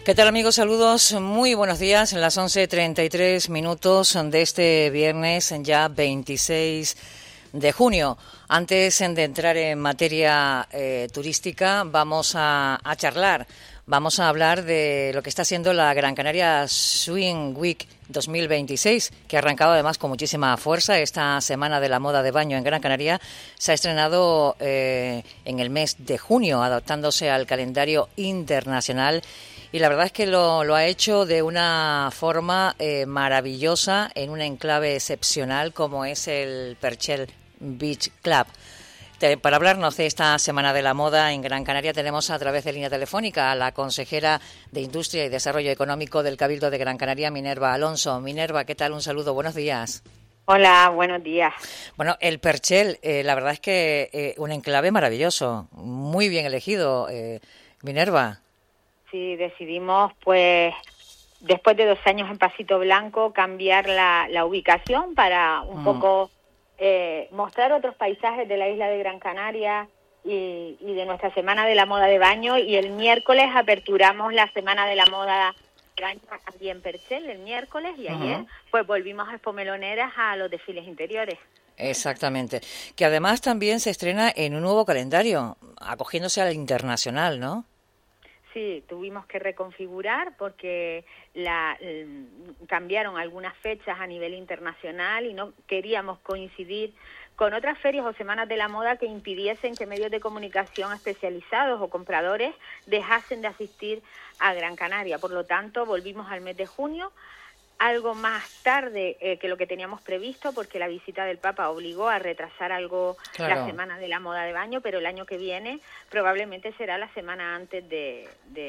¿Qué tal, amigos? Saludos, muy buenos días. En las 11:33 de este viernes, ya 26 de junio. Antes de entrar en materia turística, vamos a charlar. Vamos a hablar de lo que está siendo la Gran Canaria Swing Week 2026, que ha arrancado además con muchísima fuerza. Esta semana de la moda de baño en Gran Canaria se ha estrenado en el mes de junio, adaptándose al calendario internacional. Y la verdad es que lo ha hecho de una forma maravillosa en un enclave excepcional como es el Perchel Beach Club. Para hablarnos de esta Semana de la Moda en Gran Canaria tenemos a través de línea telefónica a la consejera de Industria y Desarrollo Económico del Cabildo de Gran Canaria, Minerva Alonso. Minerva, ¿qué tal? Un saludo, buenos días. Hola, buenos días. Bueno, el Perchel, la verdad es que un enclave maravilloso, muy bien elegido, Minerva. Sí, decidimos, pues, después de 2 años en Pasito Blanco, cambiar la ubicación para un poco mostrar otros paisajes de la isla de Gran Canaria y de nuestra Semana de la Moda de Baño. Y el miércoles aperturamos la Semana de la Moda de Baño aquí en Perchel, el miércoles, y ayer pues volvimos a Expo Meloneras a los desfiles interiores. Exactamente. Que además también se estrena en un nuevo calendario, acogiéndose al internacional, ¿no? Sí, tuvimos que reconfigurar porque cambiaron algunas fechas a nivel internacional y no queríamos coincidir con otras ferias o semanas de la moda que impidiesen que medios de comunicación especializados o compradores dejasen de asistir a Gran Canaria. Por lo tanto, volvimos al mes de junio, algo más tarde que lo que teníamos previsto, porque la visita del Papa obligó a retrasar algo la Semana de la Moda de Baño, pero el año que viene probablemente será la semana antes de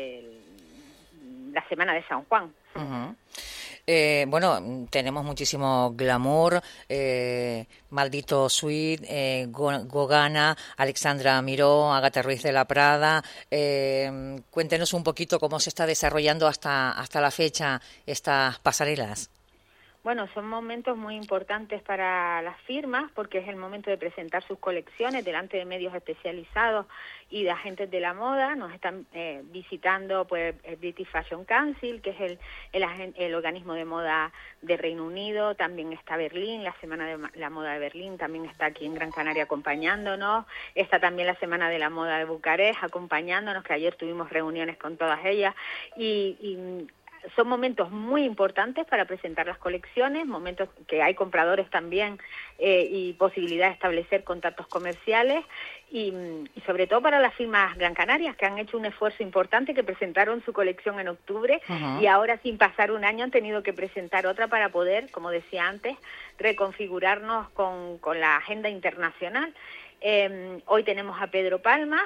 la Semana de San Juan. Bueno, tenemos muchísimo glamour, Maldito Sweet, Gogana, Alexandra Miró, Ágata Ruiz de la Prada. Cuéntenos un poquito cómo se está desarrollando hasta la fecha estas pasarelas. Bueno, son momentos muy importantes para las firmas porque es el momento de presentar sus colecciones delante de medios especializados y de agentes de la moda. Nos están visitando pues el British Fashion Council, que es el organismo de moda de Reino Unido. También está Berlín, la Semana de la Moda de Berlín también está aquí en Gran Canaria acompañándonos. Está también la Semana de la Moda de Bucarest acompañándonos, que ayer tuvimos reuniones con todas ellas y son momentos muy importantes para presentar las colecciones, momentos que hay compradores también y posibilidad de establecer contactos comerciales y sobre todo para las firmas Gran Canarias, que han hecho un esfuerzo importante, que presentaron su colección en octubre y ahora, sin pasar un año, han tenido que presentar otra para poder, como decía antes, reconfigurarnos con la agenda internacional. Hoy tenemos a Pedro Palma,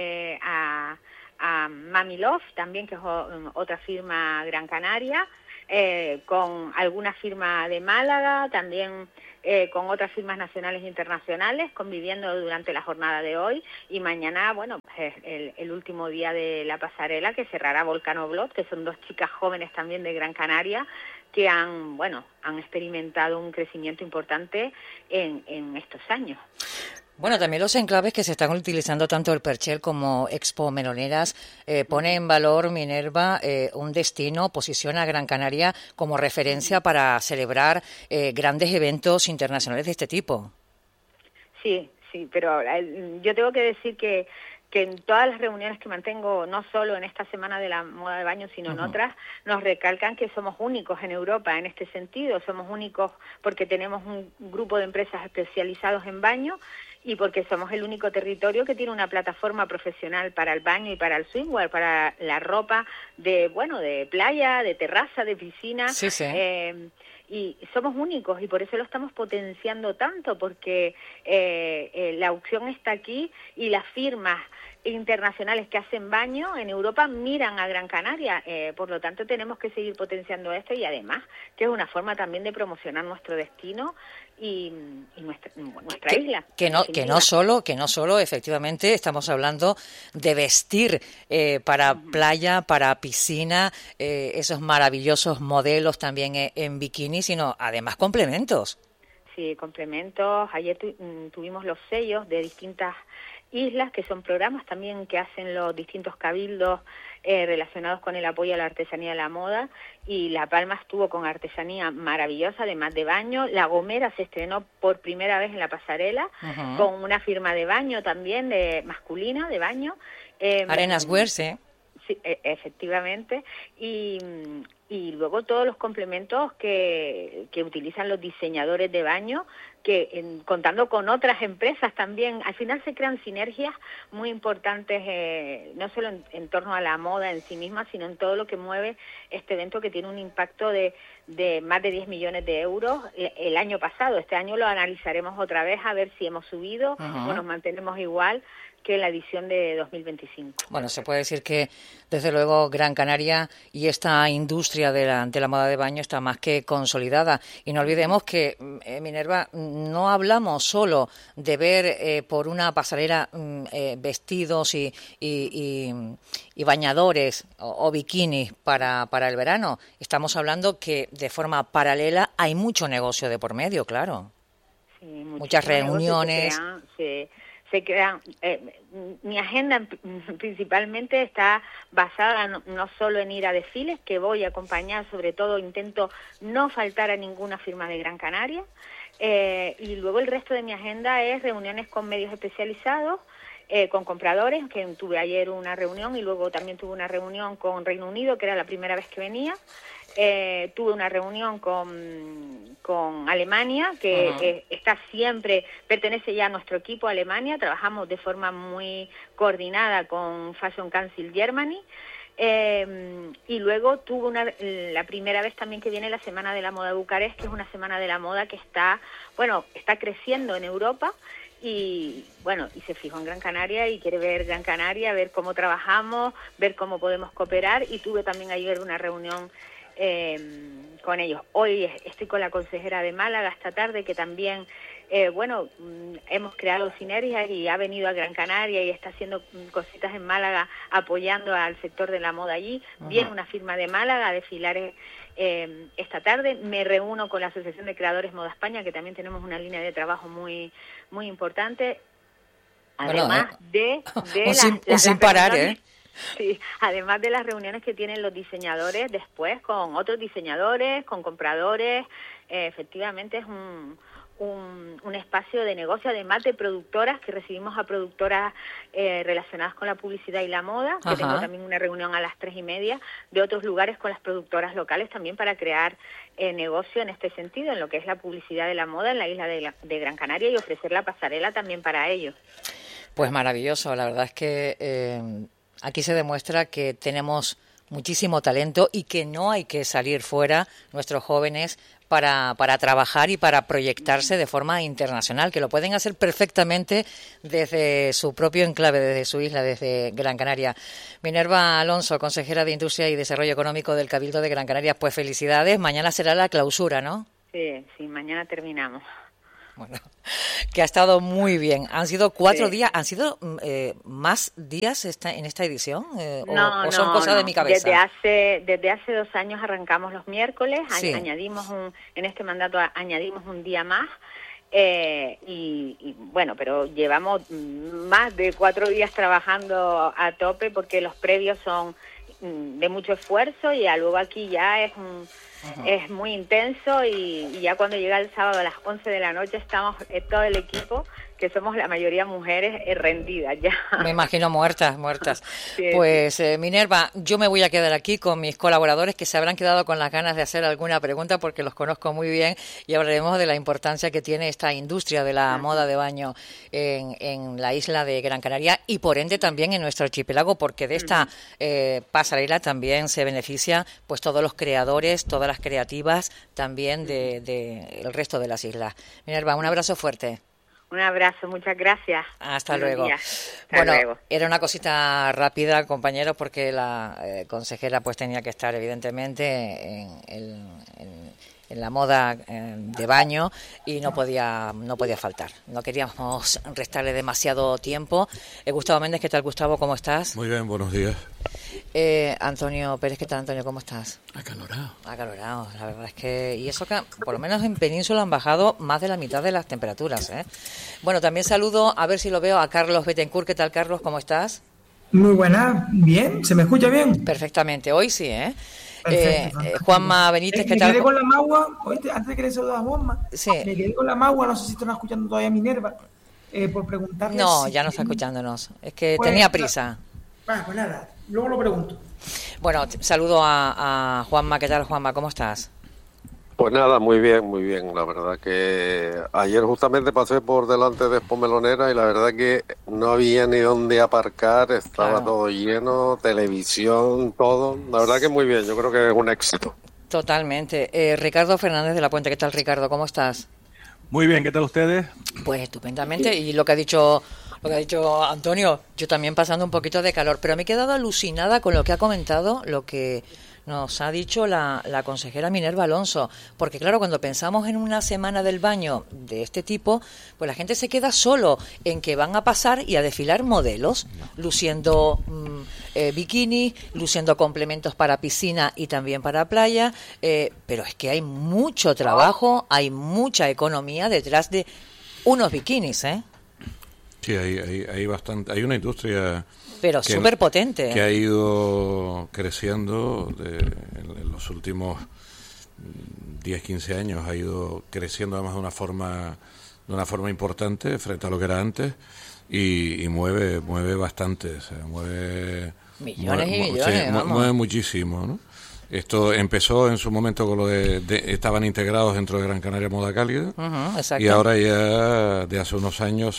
a Mami Love también, que es otra firma Gran Canaria, con alguna firma de Málaga, también con otras firmas nacionales e internacionales, conviviendo durante la jornada de hoy. Y mañana, bueno, pues el último día de la pasarela, que cerrará Volcano Blot, que son 2 chicas jóvenes también de Gran Canaria, que han experimentado un crecimiento importante en estos años. Bueno, también los enclaves que se están utilizando tanto el Perchel como Expo Meloneras pone en valor, Minerva, un destino, posiciona a Gran Canaria como referencia para celebrar grandes eventos internacionales de este tipo. Sí, pero yo tengo que decir que en todas las reuniones que mantengo, no solo en esta Semana de la Moda de Baño, sino en otras, nos recalcan que somos únicos en Europa en este sentido. Somos únicos porque tenemos un grupo de empresas especializados en baño y porque somos el único territorio que tiene una plataforma profesional para el baño y para el swimwear, para la ropa de playa, de terraza, de piscina. Sí. Y somos únicos y por eso lo estamos potenciando tanto, porque la opción está aquí y las firmas internacionales que hacen baño en Europa miran a Gran Canaria, por lo tanto tenemos que seguir potenciando esto y además que es una forma también de promocionar nuestro destino y nuestra isla. Que no solo efectivamente estamos hablando de vestir para playa, para piscina, esos maravillosos modelos también en bikini, sino además complementos. Sí, complementos. Ayer tuvimos los sellos de distintas islas, que son programas también que hacen los distintos cabildos relacionados con el apoyo a la artesanía de la moda, y La Palma estuvo con artesanía maravillosa, además de baño. La Gomera se estrenó por primera vez en la pasarela, con una firma de baño también, masculina, de baño. Arenas Wear, sí. Sí, efectivamente, y luego todos los complementos que utilizan los diseñadores de baño, que contando con otras empresas también, al final se crean sinergias muy importantes, no solo en torno a la moda en sí misma, sino en todo lo que mueve este evento, que tiene un impacto de más de 10 millones de euros el año pasado. Este año lo analizaremos otra vez a ver si hemos subido o nos mantenemos igual que la edición de 2025. Bueno, se puede decir que, desde luego, Gran Canaria y esta industria de la moda de baño está más que consolidada. Y no olvidemos que, Minerva, no hablamos solo de ver por una pasarela vestidos y bañadores o bikinis para el verano. Estamos hablando que, de forma paralela, hay mucho negocio de por medio, claro. Sí, muchas reuniones. Se crean, mi agenda principalmente está basada no solo en ir a desfiles, que voy a acompañar, sobre todo intento no faltar a ninguna firma de Gran Canaria, y luego el resto de mi agenda es reuniones con medios especializados, con compradores, que tuve ayer una reunión, y luego también tuve una reunión con Reino Unido, que era la primera vez que venía. Tuve una reunión con Alemania, que está siempre, pertenece ya a nuestro equipo Alemania, trabajamos de forma muy coordinada con Fashion Council Germany, y luego tuve la primera vez también que viene la Semana de la Moda de Bucarest, que es una semana de la moda que está creciendo en Europa. Y bueno, y se fijó en Gran Canaria y quiere ver Gran Canaria, ver cómo trabajamos, ver cómo podemos cooperar, y tuve también ayer una reunión con ellos. Hoy estoy con la consejera de Málaga esta tarde, que también hemos creado sinergias y ha venido a Gran Canaria y está haciendo cositas en Málaga apoyando al sector de la moda allí. Viene una firma de Málaga a desfilar esta tarde. Me reúno con la Asociación de Creadores Moda España, que también tenemos una línea de trabajo muy muy importante, además sin parar, Sí, además de las reuniones que tienen los diseñadores después con otros diseñadores, con compradores. Efectivamente es un espacio de negocio, además de productoras, que recibimos a productoras relacionadas con la publicidad y la moda, que tengo también una reunión a las 3:30, de otros lugares con las productoras locales también, para crear negocio en este sentido, en lo que es la publicidad de la moda en la isla de Gran Canaria, y ofrecer la pasarela también para ellos. Pues maravilloso, la verdad es que aquí se demuestra que tenemos muchísimo talento y que no hay que salir fuera, nuestros jóvenes, para trabajar y para proyectarse de forma internacional, que lo pueden hacer perfectamente desde su propio enclave, desde su isla, desde Gran Canaria. Minerva Alonso, consejera de Industria y Desarrollo Económico del Cabildo de Gran Canaria, pues felicidades. Mañana será la clausura, ¿no? Sí, mañana terminamos. Bueno, que ha estado muy bien. Han sido 4 días, ¿han sido más días en esta edición? ¿O son cosas de mi cabeza? Desde hace 2 años arrancamos los miércoles, añadimos en este mandato añadimos un día más, pero llevamos más de 4 días trabajando a tope, porque los previos son de mucho esfuerzo, y luego aquí ya es muy intenso, y ya cuando llega el sábado a las 11 de la noche estamos todo el equipo, que somos la mayoría mujeres, rendidas ya. Me imagino muertas. Sí, pues Minerva, yo me voy a quedar aquí con mis colaboradores, que se habrán quedado con las ganas de hacer alguna pregunta, porque los conozco muy bien, y hablaremos de la importancia que tiene esta industria de la moda de baño en la isla de Gran Canaria, y por ende también en nuestro archipiélago, porque de esta pasarela también se beneficia pues todos los creadores, todas las creativas también de el resto de las islas. Minerva, un abrazo fuerte. Un abrazo, muchas gracias. Hasta luego. Luego. Era una cosita rápida, compañeros, porque la consejera pues tenía que estar evidentemente en la moda de baño, y no podía faltar. No queríamos restarle demasiado tiempo. Gustavo Méndez, ¿qué tal, Gustavo? ¿Cómo estás? Muy bien, buenos días. Antonio Pérez, ¿qué tal, Antonio? ¿Cómo estás? Acalorado, la verdad es que... Y eso que por lo menos en Península han bajado más de la mitad de las temperaturas, ¿eh? Bueno, también saludo, a ver si lo veo, a Carlos Bettencourt. ¿Qué tal, Carlos? ¿Cómo estás? Muy buena, bien, ¿se me escucha bien? Perfectamente, hoy sí, ¿eh? Perfecto, Juanma Benítez, ¿qué me tal? quedé con la magua, oíste, antes de que le saludas a Juanma, Sí, me quedé con la magua, no sé si están escuchando todavía Minerva, por preguntarle no, si ya no está tienen, escuchándonos. Es que pues, tenía prisa. pues nada, luego lo pregunto. Bueno, saludo a Juanma. ¿Qué tal, Juanma? ¿Cómo estás? Pues nada, muy bien, muy bien. La verdad que ayer justamente pasé por delante de Expo Melonera y la verdad que no había ni dónde aparcar, estaba Claro, todo lleno, televisión, todo. La verdad que muy bien, yo creo que es un éxito. totalmente. Ricardo Fernández de la Puente, ¿qué tal, Ricardo? ¿Cómo estás? Muy bien, ¿qué tal ustedes? Pues estupendamente. Y lo que ha dicho Antonio, yo también pasando un poquito de calor, pero me he quedado alucinada con lo que ha comentado, lo que nos ha dicho la consejera Minerva Alonso, porque claro, cuando pensamos en una semana del baño de este tipo, pues la gente se queda solo en que van a pasar y a desfilar modelos, luciendo bikinis, luciendo complementos para piscina y también para playa, pero es que hay mucho trabajo, hay mucha economía detrás de unos bikinis, ¿eh? Sí, hay bastante, hay una industria Pero súper potente. que ha ido creciendo en los últimos 10, 15 años, ha ido creciendo además de una forma importante frente a lo que era antes y mueve bastante, o sea, Millones y millones, sí, vamos. mueve muchísimo, ¿no? Esto empezó en su momento con lo estaban integrados dentro de Gran Canaria Moda Cálida Exacto. y ahora ya de hace unos años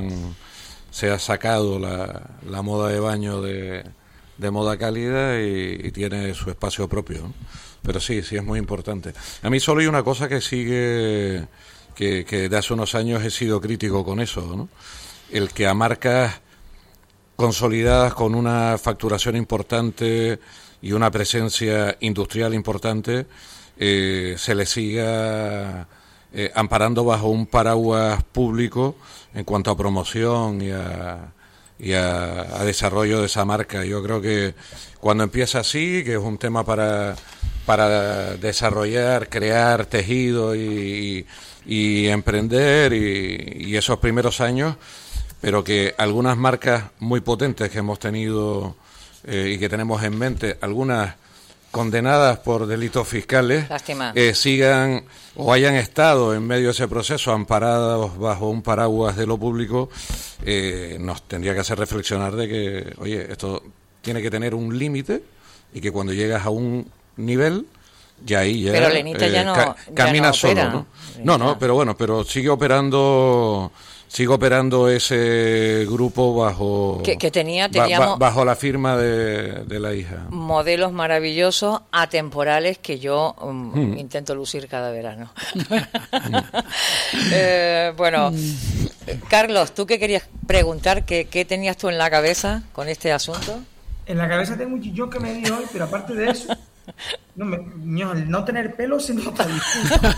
se ha sacado la moda de baño de Moda Cálida y tiene su espacio propio, ¿no? Pero sí es muy importante. A mí solo hay una cosa que sigue, que de hace unos años he sido crítico con eso, ¿no? El que a marcas consolidadas con una facturación importante y una presencia industrial importante se le siga amparando bajo un paraguas público en cuanto a promoción y a desarrollo de esa marca. Yo creo que cuando empieza así, que es un tema para desarrollar, crear tejido y emprender y esos primeros años, pero que algunas marcas muy potentes que hemos tenido y que tenemos en mente, algunas condenadas por delitos fiscales, sigan o hayan estado en medio de ese proceso amparados bajo un paraguas de lo público, nos tendría que hacer reflexionar de que, oye, esto tiene que tener un límite y que cuando llegas a un nivel, ya ahí ya, pero Lenita ya no camina ya no solo, opera, ¿no? No, pero bueno, pero sigue operando ese grupo bajo que teníamos bajo la firma de la hija. Modelos maravillosos, atemporales, que yo intento lucir cada verano. Bueno, Carlos, ¿tú qué querías preguntar? ¿Qué tenías tú en la cabeza con este asunto? En la cabeza tengo un chillón que me dio hoy, pero aparte de eso, el no tener pelo se nota distinto.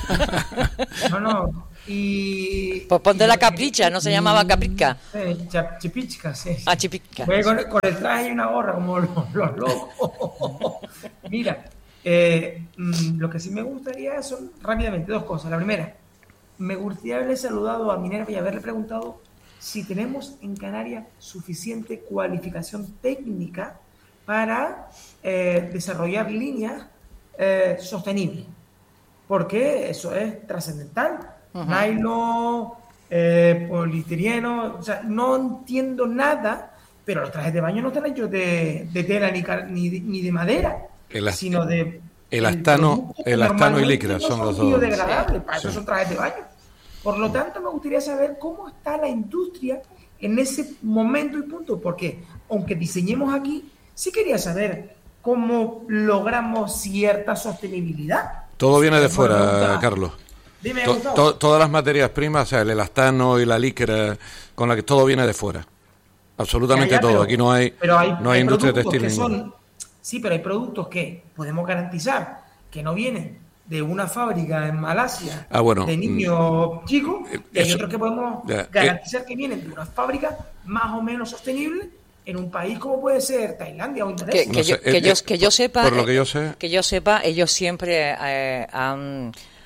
Pues ponte la capricha, ¿no se llamaba caprica? Chipichca, sí. Ah, chipica. Con el traje y una gorra, como los locos. Mira, lo que sí me gustaría son rápidamente dos cosas. La primera, me gustaría haberle saludado a Minerva y haberle preguntado si tenemos en Canarias suficiente cualificación técnica para desarrollar líneas sostenibles, porque eso es trascendental. Nylon, poliestireno, o sea, no entiendo nada, pero los trajes de baño no están hechos de tela ni de madera, sino de elastano y licra, son los dos biodegradables, para eso son trajes de baño. Por lo tanto, me gustaría saber cómo está la industria en ese momento y punto, porque aunque diseñemos aquí, sí quería saber cómo logramos cierta sostenibilidad. Todo viene de fuera, Carlos. Dime, todas las materias primas, o sea, el elastano y la licra, con la que todo viene de fuera. Absolutamente todo. Aquí no hay industria textil ninguna. Sí, pero hay productos que podemos garantizar que no vienen de una fábrica en Malasia de niños chicos, y hay otros que podemos garantizar que vienen de una fábrica más o menos sostenible en un país como puede ser Tailandia o Indonesia. Que yo sepa, por lo que yo sé, ellos siempre han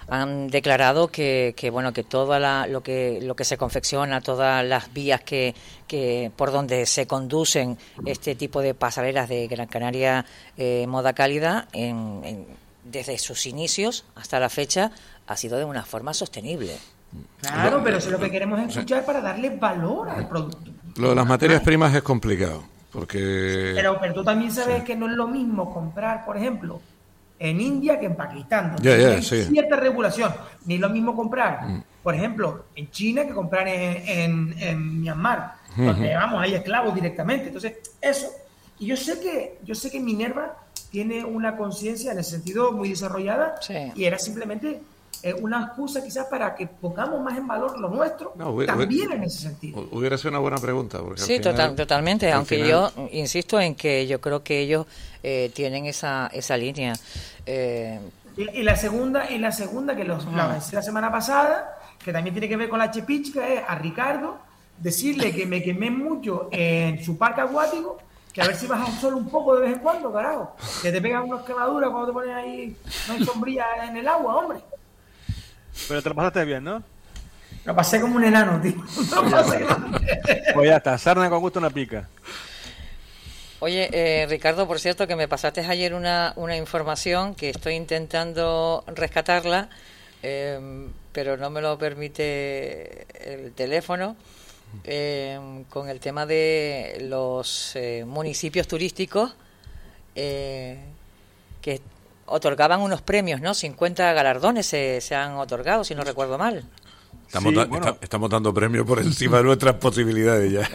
han declarado que bueno, que toda lo que se confecciona, todas las vías que por donde se conducen este tipo de pasarelas de Gran Canaria Moda Cálida desde sus inicios hasta la fecha ha sido de una forma sostenible. Claro, pero eso es lo que queremos escuchar para darle valor al producto. Lo de las materias primas es complicado, porque... Pero tú también sabes que no es lo mismo comprar, por ejemplo, en India que en Pakistán. Hay sí. Cierta regulación. Ni lo mismo comprar, por ejemplo, en China que comprar en Myanmar, donde vamos, hay esclavos directamente. Entonces, eso. Y yo sé que Minerva tiene una conciencia en ese sentido muy desarrollada, y era simplemente una excusa quizás para que pongamos más en valor lo nuestro, también en ese sentido. Hubiera sido una buena pregunta. Sí, totalmente, aunque yo insisto en que yo creo que ellos tienen esa línea. Y la segunda que la avancé la semana pasada, que también tiene que ver con la chepichca, es a Ricardo decirle que me quemé mucho en su parque acuático, que a ver si bajas solo un poco de vez en cuando, carajo, que te pegan unas quemaduras cuando te pones ahí, no hay sombrilla en el agua, hombre. Pero te lo pasaste bien, ¿no? Lo pasé como un enano, tío. Pues ya está, sarna con gusto una pica. Oye, Ricardo, por cierto, que me pasaste ayer una información que estoy intentando rescatarla, pero no me lo permite el teléfono, con el tema de los municipios turísticos que otorgaban unos premios, ¿no? 50 galardones se han otorgado, si no recuerdo mal. Estamos dando premios por encima de nuestras posibilidades ya.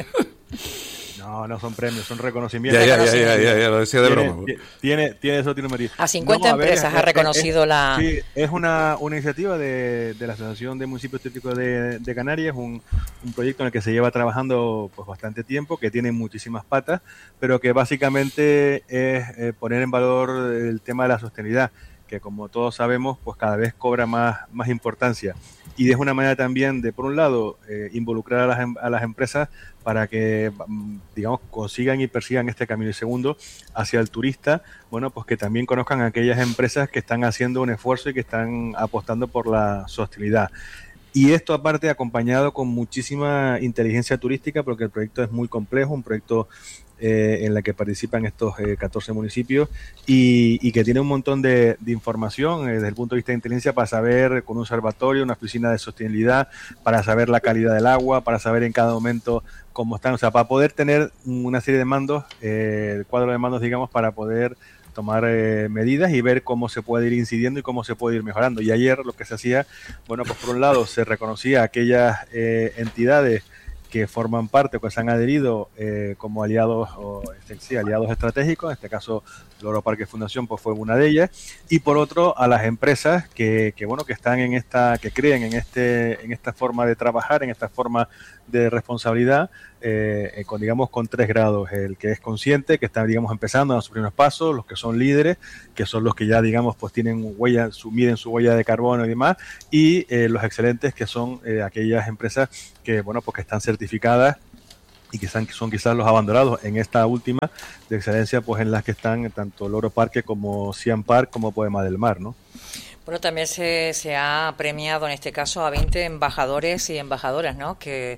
No son premios, son reconocimientos. Ya, lo decía de broma. Tiene eso, tiene María. A 50 empresas ha reconocido la... Sí, es una iniciativa de la Asociación de Municipios Turísticos de Canarias, un proyecto en el que se lleva trabajando pues bastante tiempo, que tiene muchísimas patas, pero que básicamente es poner en valor el tema de la sostenibilidad, que como todos sabemos, pues cada vez cobra más importancia. Y es una manera también de, por un lado, involucrar a las empresas para que, digamos, consigan y persigan este camino. Y segundo, hacia el turista, bueno, pues que también conozcan a aquellas empresas que están haciendo un esfuerzo y que están apostando por la sostenibilidad. Y esto aparte acompañado con muchísima inteligencia turística, porque el proyecto es muy complejo, un proyecto en la que participan estos 14 municipios y que tiene un montón de información desde el punto de vista de inteligencia para saber, con un observatorio, una oficina de sostenibilidad, para saber la calidad del agua, para saber en cada momento cómo están, o sea, para poder tener una serie de mandos, el cuadro de mandos, digamos, para poder tomar medidas y ver cómo se puede ir incidiendo y cómo se puede ir mejorando. Y ayer lo que se hacía, bueno, pues por un lado se reconocía a aquellas entidades que forman parte o que se han adherido como aliados aliados estratégicos, en este caso Loro Parque Fundación pues fue una de ellas, y por otro a las empresas que están que creen en esta forma de trabajar, en esta forma de responsabilidad, con 3 grados: el que es consciente, que está, digamos, empezando a sus primeros pasos; los que son líderes, que son los que ya, digamos, pues tienen huella, miden su huella de carbono y demás; y los excelentes, que son aquellas empresas que, bueno, pues que están certificadas y que son quizás los abandonados en esta última de excelencia, pues en las que están tanto Loro Parque como Siam Park como Poema del Mar, ¿no? Bueno, también se ha premiado en este caso a 20 embajadores y embajadoras, ¿no? Que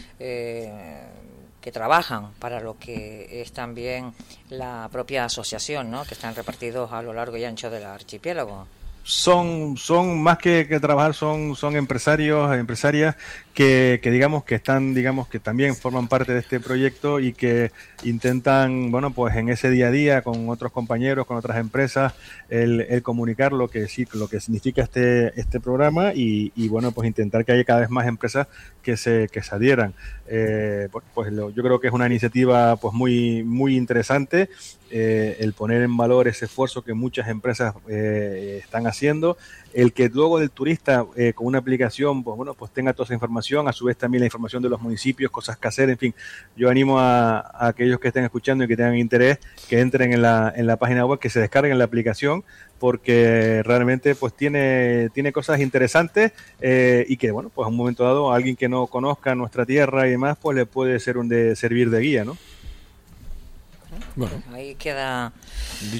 trabajan para lo que es también la propia asociación, ¿no? Que están repartidos a lo largo y ancho del archipiélago. Son más que trabajar, son empresarios, empresarias que digamos que están, digamos, que también forman parte de este proyecto y que intentan, bueno, pues en ese día a día con otros compañeros, con otras empresas, el comunicar lo que significa este programa y bueno, pues intentar que haya cada vez más empresas que se adhieran. Yo creo que es una iniciativa pues muy interesante, el poner en valor ese esfuerzo que muchas empresas están haciendo, el que luego del turista con una aplicación pues tenga toda esa información, a su vez también la información de los municipios, cosas que hacer, en fin. Yo animo a aquellos que estén escuchando y que tengan interés, que entren en la página web, que se descarguen la aplicación, porque realmente pues tiene cosas interesantes y que, bueno, pues a un momento dado a alguien que no conozca nuestra tierra y demás, pues le puede servir de guía, ¿no? Bueno, ahí queda dicho.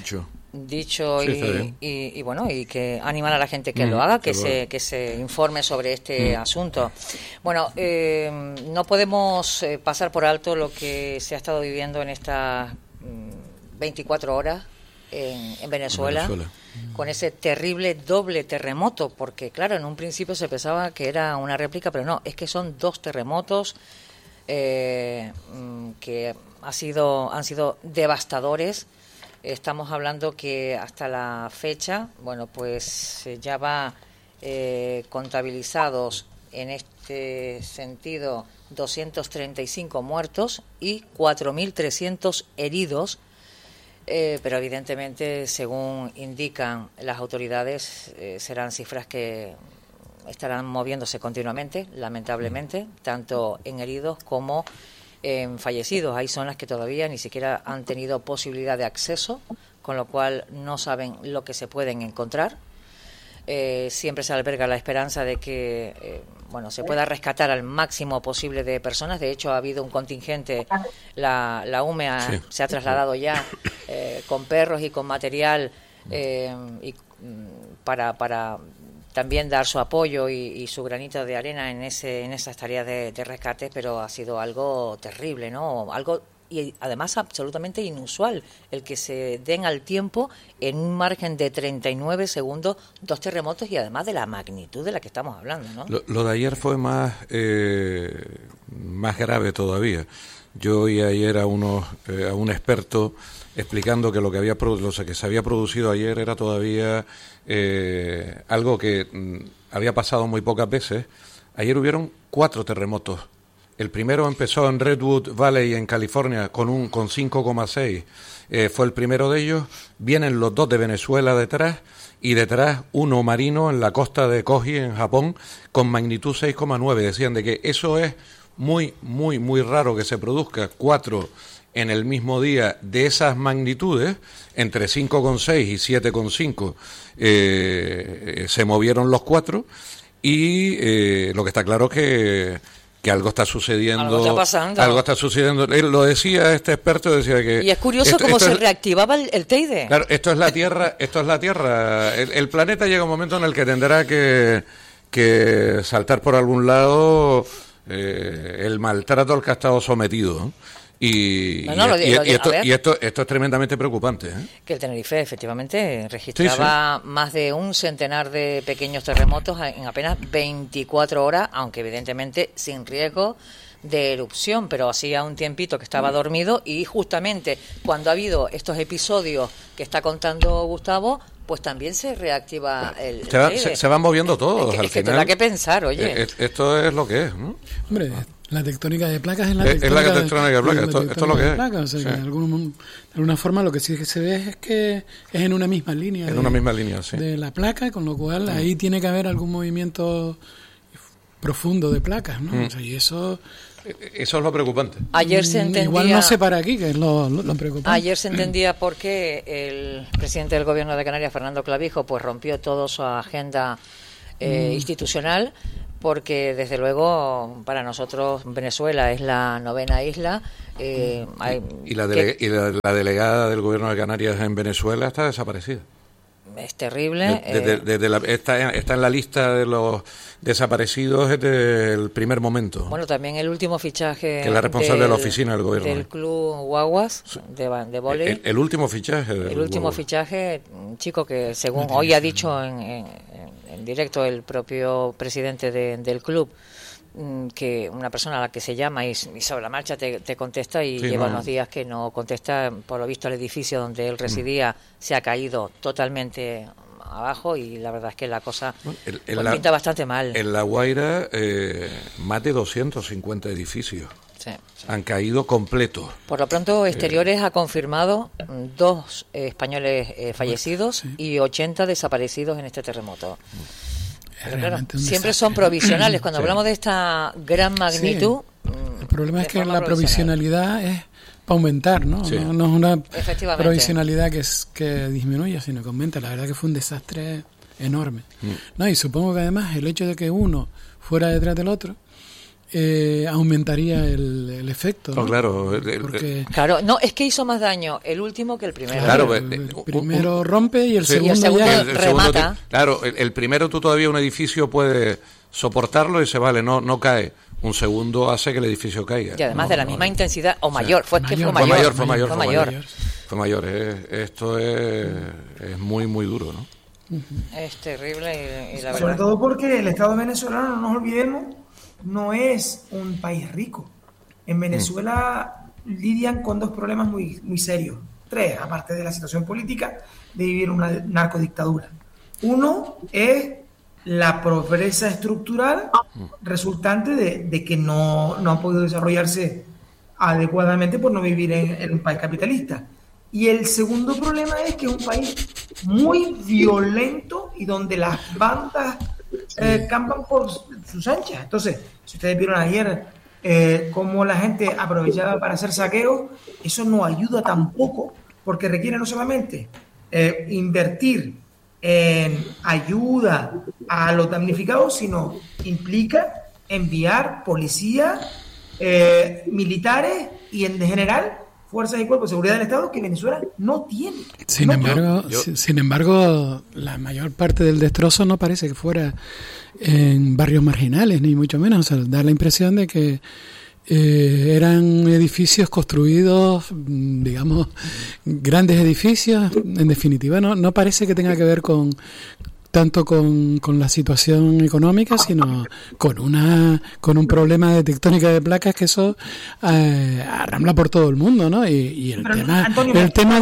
dicho sí, y bueno, y que animar a la gente que lo haga, que se informe sobre este asunto. Bueno, no podemos pasar por alto lo que se ha estado viviendo en estas 24 horas en Venezuela, con ese terrible doble terremoto, porque claro, en un principio se pensaba que era una réplica, pero no, es que son 2 terremotos que han sido devastadores. Estamos hablando que hasta la fecha, bueno, pues ya va contabilizados en este sentido 235 muertos y 4.300 heridos, pero evidentemente, según indican las autoridades, serán cifras que estarán moviéndose continuamente, lamentablemente, tanto en heridos como en fallecidos. Hay zonas que todavía ni siquiera han tenido posibilidad de acceso, con lo cual no saben lo que se pueden encontrar. Siempre se alberga la esperanza de que se pueda rescatar al máximo posible de personas. De hecho, ha habido un contingente, la UME se ha trasladado ya con perros y con material para también dar su apoyo y su granito de arena en esas tareas de rescate, pero ha sido algo terrible, ¿no? Algo, y además absolutamente inusual, el que se den al tiempo en un margen de 39 segundos 2 terremotos, y además de la magnitud de la que estamos hablando, ¿no? Lo de ayer fue más grave todavía. Yo oí ayer a un experto explicando que lo que se había producido ayer era todavía algo que había pasado muy pocas veces. Ayer hubieron 4 terremotos. El primero empezó en Redwood Valley, en California, con 5,6. Fue el primero de ellos. Vienen los 2 de Venezuela detrás, y detrás uno marino en la costa de Kogi, en Japón, con magnitud 6,9. Decían de que eso es muy, muy, muy raro que se produzca 4 en el mismo día de esas magnitudes, entre 5,6 y 7,5. Se movieron los 4, y lo que está claro es que algo está sucediendo. Algo está pasando. Algo está sucediendo. Él lo decía, este experto decía que... Y es curioso cómo se reactivaba el Teide. Claro, esto es la Tierra. El planeta llega un momento en el que tendrá que saltar por algún lado el maltrato al que ha estado sometido, ¿no? Y esto es tremendamente preocupante, ¿eh? Que el Tenerife efectivamente registraba más de un centenar de pequeños terremotos en apenas 24 horas, aunque evidentemente sin riesgo de erupción, pero hacía un tiempito que estaba dormido, y justamente cuando ha habido estos episodios que está contando Gustavo, pues también se reactiva el se van moviendo todos. Es que tendrá que pensar, oye. Esto es lo que es, ¿no? Hombre, la tectónica de placas es la tectónica de placas. Esto es lo que es. O sea, que de alguna forma lo que sí se ve es que es en una misma línea. Sí. De la placa, con lo cual ahí tiene que haber algún movimiento profundo de placas, ¿no? O sea, y eso es lo preocupante. Ayer se entendía... Igual no sé para aquí, que es lo preocupante. Ayer se entendía por qué el presidente del Gobierno de Canarias, Fernando Clavijo, pues rompió toda su agenda institucional, porque desde luego para nosotros Venezuela es la 9ª isla. Y la delegada del Gobierno de Canarias en Venezuela está desaparecida. Es terrible. Está en la lista de los desaparecidos desde el primer momento. Bueno, también el último fichaje... Que es la responsable de la oficina del gobierno. Del club Guaguas, de vóley. El último fichaje. El último fichaje, un chico que según hoy ha dicho en directo el propio presidente del club, que una persona a la que se llama y sobre la marcha te contesta, y lleva unos días que no contesta. Por lo visto el edificio donde él residía se ha caído totalmente abajo, y la verdad es que la cosa pinta bastante mal. En La Guaira más de 250 edificios han caído completos. Por lo pronto Exteriores ha confirmado 2 españoles fallecidos y 80 desaparecidos en este terremoto. Pero claro, siempre son provisionales. Cuando hablamos de esta gran magnitud... El problema es que la provisionalidad es para aumentar, ¿no? Sí. No es una provisionalidad que disminuya, sino que aumenta. La verdad que fue un desastre enorme. ¿No? Y supongo que además el hecho de que uno fuera detrás del otro aumentaría el efecto, ¿no? Claro, claro, no, es que hizo más daño el último que el primero. Claro, el primero rompe y el segundo ya remata. Claro, el primero tú todavía un edificio puede soportarlo y se vale, no cae. Un segundo hace que el edificio caiga. Y además de la misma intensidad, o mayor, fue mayor. Esto es muy, muy duro, ¿no? Es terrible y la verdad. Sobre todo porque el Estado venezolano, no nos olvidemos, no es un país rico. En Venezuela lidian con dos problemas muy, muy serios. Tres, aparte de la situación política, de vivir una narcodictadura. Uno es la pobreza estructural resultante de que no ha podido desarrollarse adecuadamente por no vivir en un país capitalista. Y el segundo problema es que es un país muy violento y donde las bandas campan por sus anchas. Entonces, si ustedes vieron ayer cómo la gente aprovechaba para hacer saqueos, eso no ayuda tampoco, porque requiere no solamente invertir en ayuda a los damnificados, sino implica enviar policía, militares y en general fuerzas y cuerpos de seguridad del Estado que Venezuela no tiene. Sin embargo, la mayor parte del destrozo no parece que fuera en barrios marginales, ni mucho menos. O sea, da la impresión de que eran edificios construidos, digamos, grandes edificios. En definitiva, no parece que tenga que ver tanto con la situación económica, sino con un problema de tectónica de placas que eso arrambla por todo el mundo, ¿no? Y el tema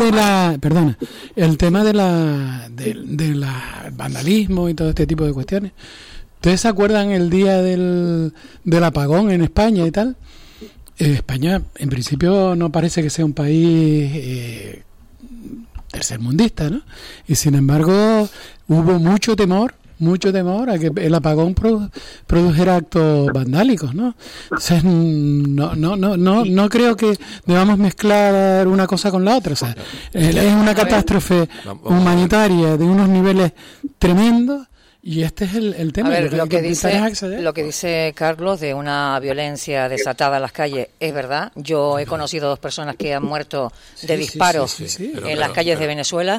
del vandalismo y todo este tipo de cuestiones. ¿Ustedes se acuerdan el día del apagón en España y tal? España, en principio, no parece que sea un país tercermundista, ¿no? Y sin embargo, hubo mucho temor a que el apagón produjera actos vandálicos, ¿no? Entonces, no creo que debamos mezclar una cosa con la otra. O sea, es una catástrofe humanitaria de unos niveles tremendos. Y este es el tema. A ver, lo que dice Carlos de una violencia desatada en las calles es verdad. Yo he conocido 2 personas que han muerto de disparos en las calles de Venezuela.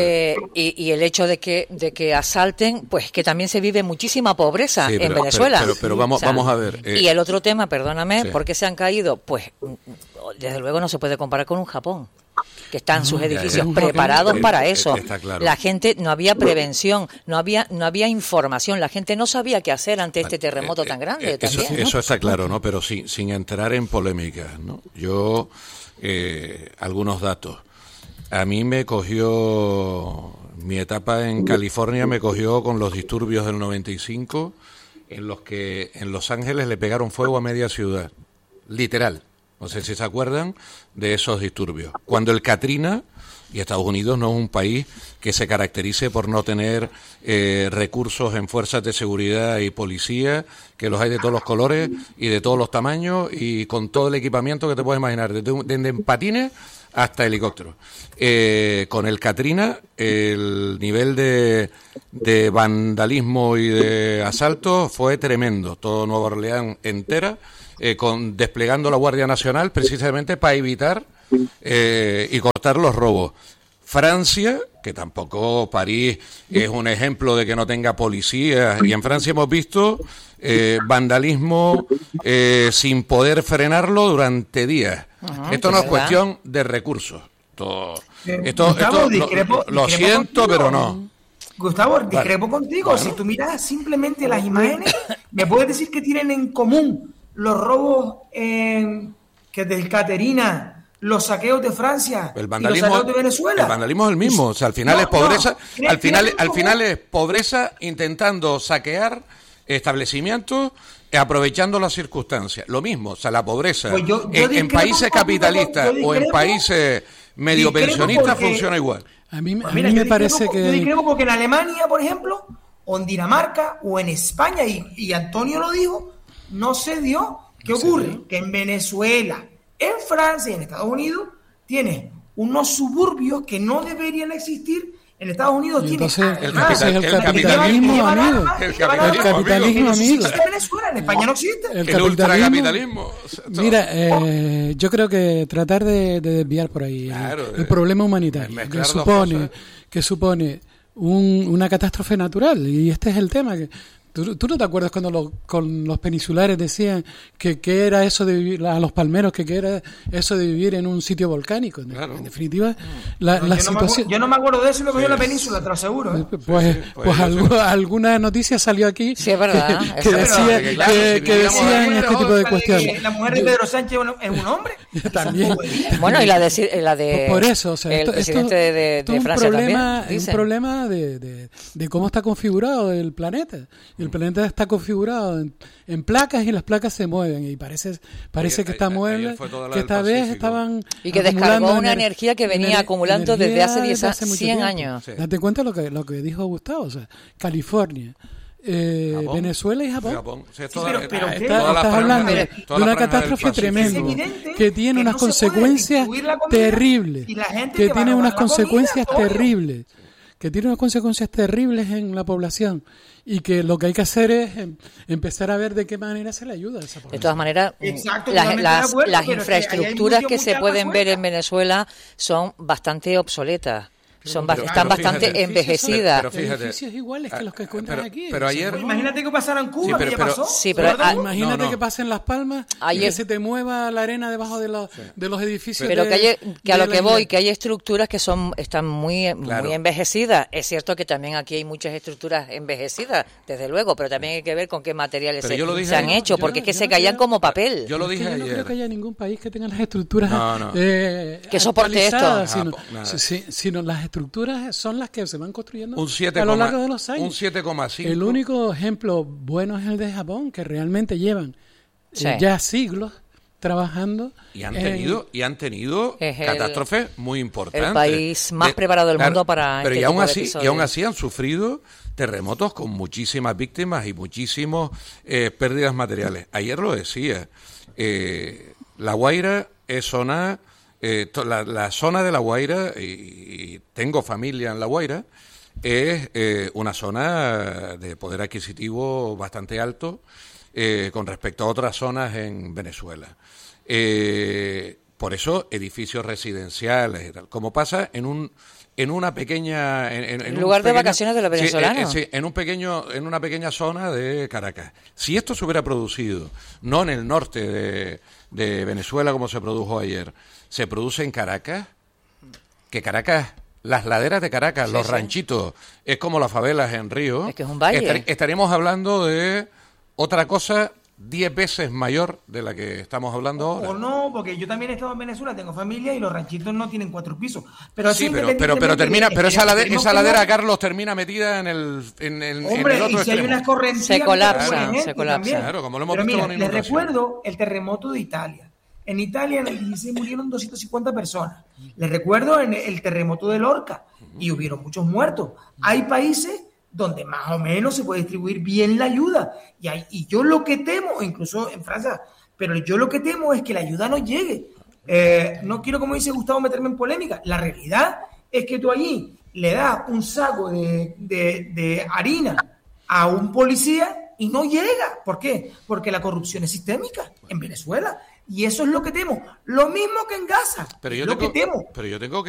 Y el hecho de que asalten, pues que también se vive muchísima pobreza en Venezuela. Pero vamos a ver. Y el otro tema, perdóname, ¿por qué se han caído? Pues desde luego no se puede comparar con un Japón, que están sus edificios preparados para eso. Claro. La gente, no había prevención, no había información, la gente no sabía qué hacer ante este terremoto tan grande. Eso está claro, ¿no? Pero sin entrar en polémicas, ¿no? Yo, algunos datos. A mí me cogió, mi etapa en California me cogió con los disturbios del 95, en los que en Los Ángeles le pegaron fuego a media ciudad, literal. No sé si se acuerdan de esos disturbios. Cuando el Katrina, y Estados Unidos no es un país que se caracterice por no tener recursos en fuerzas de seguridad y policía, que los hay de todos los colores y de todos los tamaños y con todo el equipamiento que te puedes imaginar, desde patines hasta helicópteros. Con el Katrina, el nivel de vandalismo y de asalto fue tremendo. Todo Nueva Orleans entera, desplegando la Guardia Nacional precisamente para evitar y cortar los robos. Francia, que tampoco París es un ejemplo de que no tenga policías, y en Francia hemos visto vandalismo sin poder frenarlo durante días. Esto no es cuestión de recursos. Gustavo, lo siento, pero no. Gustavo, discrepo contigo. Bueno. Si tú miras simplemente las imágenes, ¿me puedes decir que tienen en común los robos que del Caterina, los saqueos de Francia y los saqueos de Venezuela? El vandalismo es el mismo. O sea, al final es pobreza. Al final es pobreza intentando saquear establecimientos aprovechando las circunstancias. Lo mismo. O sea, la pobreza pues en países capitalistas o en países medio pensionistas funciona igual. A mí me parece que... Yo discrepo porque en Alemania, por ejemplo, o en Dinamarca, o en España, y Antonio lo dijo, no se dio. ¿Qué ocurre? Que en Venezuela, en Francia y en Estados Unidos tienes unos suburbios que no deberían existir En Estados Unidos tiene el capitalismo, amigo. El capitalismo, amigo. En Venezuela, en España no existe. El ultracapitalismo. Mira, yo creo que tratar de desviar por ahí el problema humanitario que supone una catástrofe natural, y este es el tema que ¿Tú no te acuerdas cuando con los peninsulares decían que era eso de vivir, a los palmeros, que era eso de vivir en un sitio volcánico? En definitiva, la situación... Yo no me acuerdo de eso, lo que yo la península, te lo aseguro. Alguna noticia salió aquí sí, es verdad, que decían este tipo de cuestiones. ¿La mujer de Pedro Sánchez es un hombre? También. Bueno, y la de por eso, o sea, el presidente de Francia también. Es un problema de cómo está configurado el planeta. El planeta está configurado en placas, y las placas se mueven, y parece que esta vez estaban y que descargó una energía que venía acumulando desde hace 100 años. Sí. Date cuenta lo que dijo Gustavo, o sea, California, Venezuela y Japón. Sí, estás hablando de una catástrofe tremenda que tiene unas consecuencias terribles, que tiene unas consecuencias terribles, en la población, y que lo que hay que hacer es empezar a ver de qué manera se le ayuda a esa población. De todas maneras, las infraestructuras que se pueden ver en Venezuela son bastante obsoletas. Están bastante envejecidas. Pero fíjate, edificios iguales que los que encuentran aquí. Pero ayer, imagínate que pasara en Cuba, que ya pasó. Sí, pero imagínate que pase en Las Palmas, y que se te mueva la arena debajo de los edificios. Pero que hay estructuras que están muy envejecidas. Es cierto que también aquí hay muchas estructuras envejecidas, desde luego, pero también hay que ver con qué materiales se han hecho, porque es que se caían como papel. Yo lo dije ayer. Yo no creo que haya ningún país que tenga las estructuras que soporte esto, sino las estructuras son las que se van construyendo a lo largo de los años. Un 7,5. El único ejemplo bueno es el de Japón, que realmente llevan ya siglos trabajando. Y han tenido catástrofes muy importantes. El país más preparado del mundo para pero y aún así han sufrido terremotos con muchísimas víctimas y muchísimas pérdidas materiales. Ayer lo decía, La Guaira es zona... la zona de La Guaira, y tengo familia en La Guaira, es una zona de poder adquisitivo bastante alto con respecto a otras zonas en Venezuela. Por eso, edificios residenciales y tal, como pasa en una pequeña... En lugar de vacaciones de los venezolanos. Sí, en una pequeña zona de Caracas. Si esto se hubiera producido, no en el norte de Venezuela como se produjo ayer, se produce en Caracas, que Caracas, las laderas de Caracas, los ranchitos, es como las favelas en Río. Es que es un valle. Estaríamos hablando de otra cosa 10 veces mayor de la que estamos hablando ahora. O no, porque yo también he estado en Venezuela, tengo familia, y los ranchitos no tienen 4 pisos. Pero esa ladera, Carlos, termina metida en el otro y si hay unas corrientes se colapsa. Claro, como lo hemos visto con les recuerdo el terremoto de Italia. En Italia en el 16 murieron 250 personas. Les recuerdo en el terremoto de Lorca, y hubieron muchos muertos. Hay países donde más o menos se puede distribuir bien la ayuda. Y yo lo que temo, incluso en Francia, pero yo lo que temo es que la ayuda no llegue. No quiero, como dice Gustavo, meterme en polémica. La realidad es que tú allí le das un saco de harina a un policía y no llega. ¿Por qué? Porque la corrupción es sistémica en Venezuela. Y eso es lo que temo. Lo mismo que en Gaza. Pero yo tengo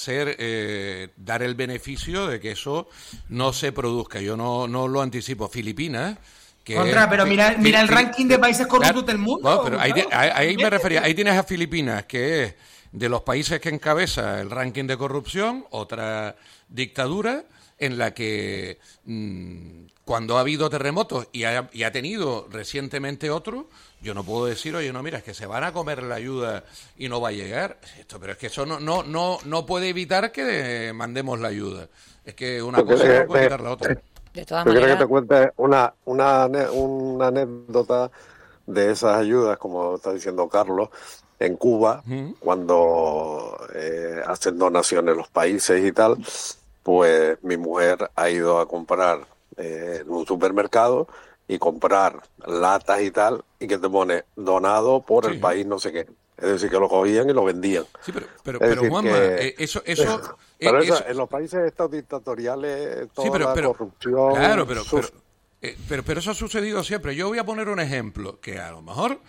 que dar el beneficio de que eso no se produzca. Yo no lo anticipo. Filipinas... pero mira el ranking de países corruptos del mundo. No, pero ahí me refería. Ahí tienes a Filipinas, que es de los países que encabeza el ranking de corrupción, otra dictadura en la que cuando ha habido terremotos y ha tenido recientemente otro, yo no puedo decir, oye, no, mira, es que se van a comer la ayuda y no va a llegar. Pero es que eso no puede evitar que mandemos la ayuda. Es que una cosa no puede evitar la otra. De todas maneras, quiero que te cuente una anécdota de esas ayudas, como está diciendo Carlos, en Cuba, cuando hacen donaciones los países y tal, pues mi mujer ha ido a comprar en un supermercado y comprar latas y tal, y que te pone donado por el país no sé qué. Es decir, que lo cogían y lo vendían. Sí, pero Juanma, eso Pero en los países estos dictatoriales, toda la corrupción... Claro, pero eso ha sucedido siempre. Yo voy a poner un ejemplo, que a lo mejor...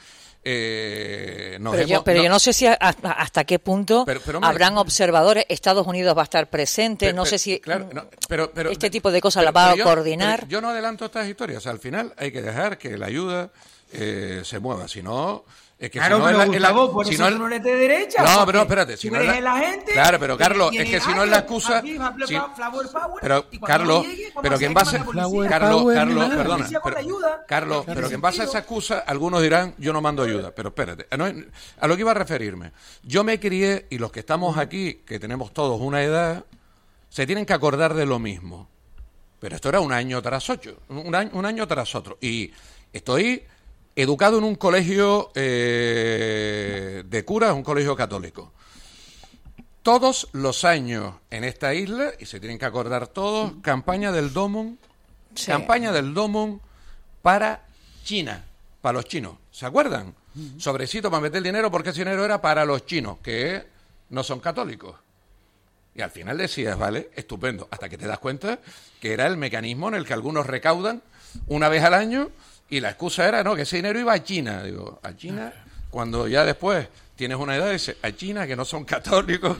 yo no sé si hasta qué punto habrán observadores. Estados Unidos va a estar presente, no sé si este tipo de cosas la va a coordinar. Yo no adelanto estas historias. Al final hay que dejar que la ayuda se mueva, si no... Es que claro, si no pero Gustavo, por si eso no no eres de derecha. No, pero espérate. Si tú no eres la gente... Claro, pero Carlos, es que si no es la excusa... Pero, Carlos, pero que en base... Perdona. Carlos, pero que en base a esa excusa, algunos dirán, yo no mando ayuda. Pero espérate, a lo que iba a referirme. Yo me crié, y los que estamos aquí, que tenemos todos una edad, se tienen que acordar de lo mismo. Pero esto era un año tras otro. Y estoy... educado en un colegio de curas, un colegio católico. Todos los años en esta isla, y se tienen que acordar todos, campaña del Domon para China, para los chinos. ¿Se acuerdan? Sobrecito para meter el dinero, porque ese dinero era para los chinos, que no son católicos. Y al final decías, vale, estupendo, hasta que te das cuenta que era el mecanismo en el que algunos recaudan una vez al año. Y la excusa era, que ese dinero iba a China. Digo, ¿a China? Cuando ya después tienes una edad, dices, a China, que no son católicos,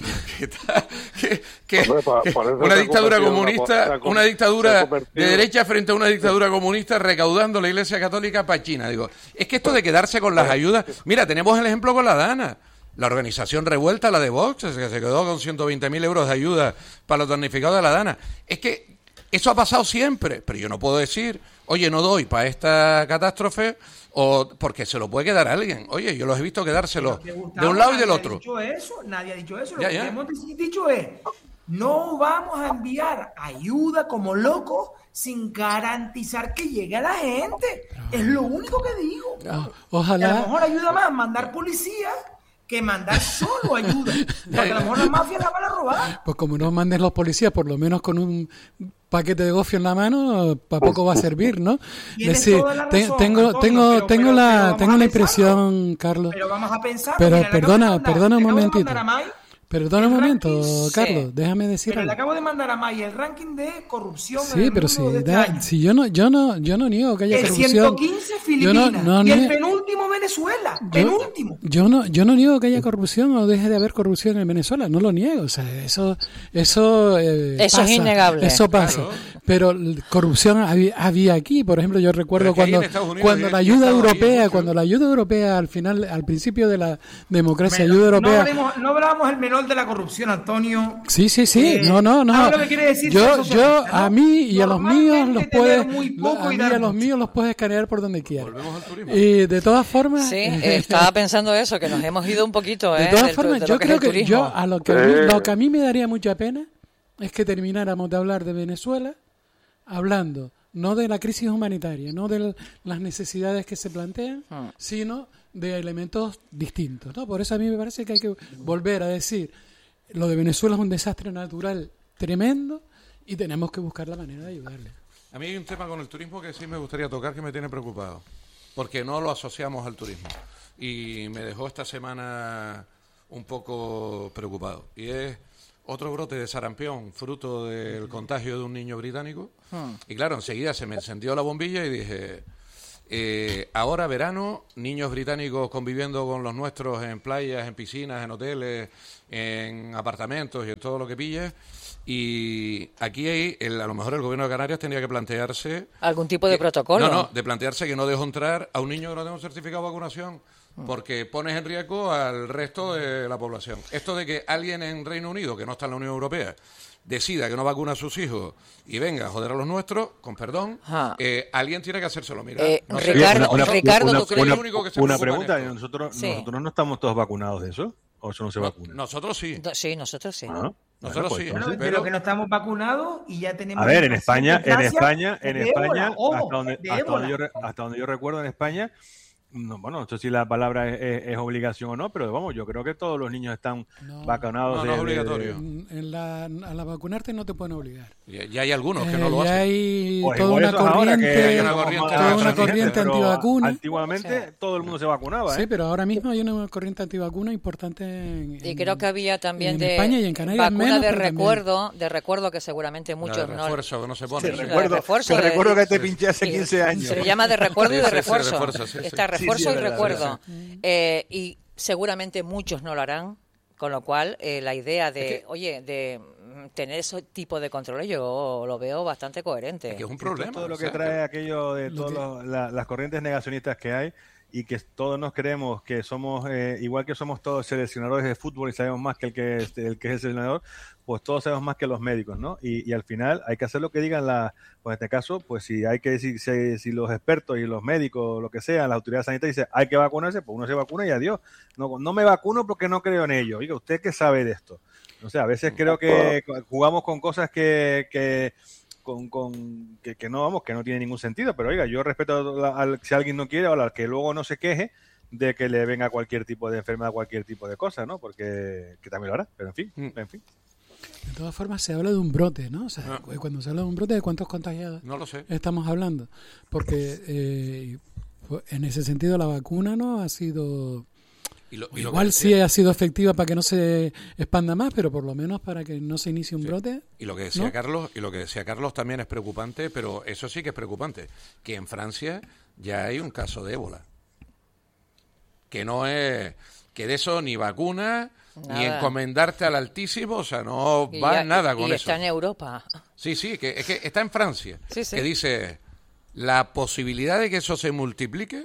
una dictadura comunista, una dictadura de derecha frente a una dictadura comunista recaudando la Iglesia Católica para China. Digo, es que esto de quedarse con las ayudas... Mira, tenemos el ejemplo con la Dana. La organización Revuelta, la de Vox, que se quedó con 120.000 euros de ayuda para los damnificados de la Dana. Es que eso ha pasado siempre, pero yo no puedo decir... Oye, no doy para esta catástrofe, o porque se lo puede quedar a alguien. Oye, yo los he visto quedárselo de un lado y del otro. Nadie ha dicho eso. Lo que hemos dicho es, no vamos a enviar ayuda como locos sin garantizar que llegue a la gente. Es lo único que digo. Ojalá. A lo mejor ayuda más mandar policías que mandar solo ayuda. Porque a lo mejor la mafia la van a robar. Pues como no mandes los policías, por lo menos con un paquete de gofio en la mano, para poco va a servir, ¿no? Es decir, tengo la impresión, Carlos. Pero vamos a pensar. Pero perdona un momentito. Perdona un momento, Carlos, déjame decir algo. Le acabo de mandar a May el ranking de corrupción. Sí, pero si yo no niego que haya corrupción. El 115 Filipinas y el penúltimo Venezuela. Yo no niego que haya corrupción o deje de haber corrupción en Venezuela, no lo niego. O sea, eso pasa, es innegable. Eso pasa. Claro. Pero corrupción había aquí, por ejemplo, yo recuerdo cuando la ayuda europea al principio de la democracia, ayuda europea. No hablamos el menor de la corrupción, Antonio. Sí. No. Lo que quiere decir yo a mí y a los míos los puedes escanear por donde quieras. Volvemos al turismo. Y de todas formas, sí, estaba pensando eso, que nos hemos ido un poquito. De todas formas, yo creo que lo que a mí me daría mucha pena es que termináramos de hablar de Venezuela hablando no de la crisis humanitaria, no de las necesidades que se plantean, sino de elementos distintos, ¿no? Por eso a mí me parece que hay que volver a decir, lo de Venezuela es un desastre natural tremendo y tenemos que buscar la manera de ayudarle. A mí hay un tema con el turismo que sí me gustaría tocar, que me tiene preocupado, porque no lo asociamos al turismo y me dejó esta semana un poco preocupado, y es otro brote de sarampión, fruto del contagio de un niño británico. Y claro, enseguida se me encendió la bombilla y dije, ahora verano, niños británicos conviviendo con los nuestros en playas, en piscinas, en hoteles, en apartamentos y en todo lo que pille. Y aquí a lo mejor el gobierno de Canarias tendría que plantearse... ¿Algún tipo de protocolo? De plantearse que no dejo entrar a un niño que no tenga un certificado de vacunación, porque pones en riesgo al resto de la población. Esto de que alguien en Reino Unido, que no está en la Unión Europea, decida que no vacuna a sus hijos y venga a joder a los nuestros, con perdón, alguien tiene que hacérselo. Mira, Ricardo, ¿tú crees? Una pregunta, ¿nosotros no estamos todos vacunados de eso? ¿O eso no se vacuna? Nosotros sí. Sí, nosotros sí. Nosotros sí. Pero que no estamos vacunados y ya tenemos... A ver, en España, hasta donde yo recuerdo en España, No, bueno, no sé si la palabra es obligación o no, pero vamos, yo creo que todos los niños están vacunados. No es obligatorio. A la vacunarte no te pueden obligar. Ya hay algunos que no lo hacen. Ya hay Pues toda igual una eso es ahora, que hay corriente, una pero antivacuna. Antiguamente todo el mundo se vacunaba. Sí, pero ahora mismo hay una corriente antivacuna importante y creo que había también en España y en Canarias vacuna menos, de recuerdo que seguramente muchos de refuerzo, no. que no se pone. Sí, recuerdo que te pinché hace 15 años. Se le llama de recuerdo y de refuerzo. Sí. Está refuerzo y recuerdo. Sí. Y seguramente muchos no lo harán, con lo cual la idea de, de tener ese tipo de controles yo lo veo bastante coherente. Es que es un problema. Todo lo que trae aquello de todas las corrientes negacionistas que hay y que todos nos creemos que somos, igual que somos todos seleccionadores de fútbol y sabemos más que el que es el seleccionador, pues todos sabemos más que los médicos, ¿no? Y al final hay que hacer lo que digan pues en este caso, pues si hay que decir, si los expertos y los médicos, lo que sea, la autoridad sanitaria dice hay que vacunarse, pues uno se vacuna y adiós. No me vacuno porque no creo en ello. Oiga, ¿usted qué sabe de esto? O sea, a veces creo que jugamos con cosas que no, vamos, que no tiene ningún sentido, pero oiga, yo respeto si alguien no quiere, o al que luego no se queje de que le venga cualquier tipo de enfermedad, cualquier tipo de cosa, ¿no? Porque que también lo hará, pero en fin. De todas formas, se habla de un brote, ¿no? O sea, cuando se habla de un brote, ¿de cuántos contagiados no lo sé. estamos hablando? Porque en ese sentido la vacuna no ha sido... Igual sí ha sido efectiva para que no se expanda más, pero por lo menos para que no se inicie un brote. Y lo que decía Carlos también es preocupante, pero eso sí que es preocupante, que en Francia ya hay un caso de ébola. Que no es que de eso ni vacuna, ni encomendarte al Altísimo, o sea, no va nada con eso. Y está en Europa. Sí, que es que está en Francia, sí. Que dice la posibilidad de que eso se multiplique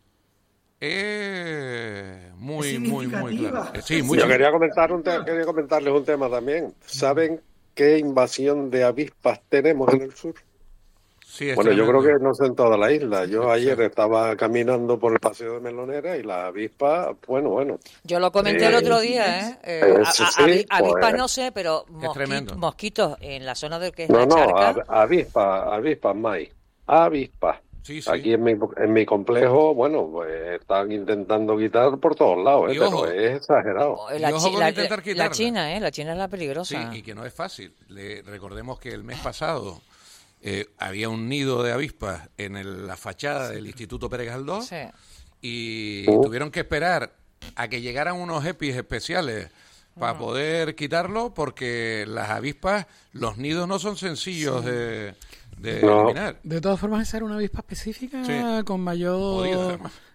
muy claro. Sí, Yo quería comentarles un tema también. ¿Saben qué invasión de avispas tenemos en el sur? Sí, bueno, yo creo que no sé en toda la isla. Yo ayer estaba caminando por el paseo de Melonera y la avispa, bueno. Yo lo comenté el otro día, avispas no sé, pero mosquitos en la zona de que es la charca. Avispas, May. Avispas. Sí. Aquí en mi complejo, bueno, pues están intentando quitar por todos lados, pero es exagerado. La China es la peligrosa. Sí, y que no es fácil. Recordemos que el mes pasado había un nido de avispas en la fachada del Instituto Pérez Galdós y tuvieron que esperar a que llegaran unos EPIs especiales para poder quitarlo, porque las avispas, los nidos no son sencillos de eliminar. De todas formas, esa era una avispa específica con mayor